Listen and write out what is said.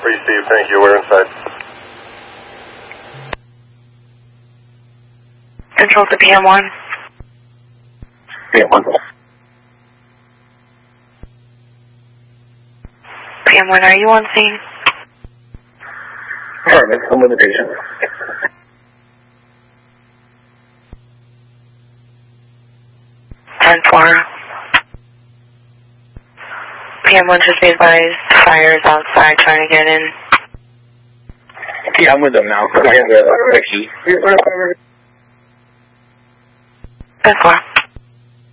Received, thank you. We're inside. Control to PM1. PM1. PM1, are you on scene? Alright, I'm with the patient. And 4. PM1 just be advised, fires outside trying to get in. Yeah, I'm with them now. I have the key. That's 4.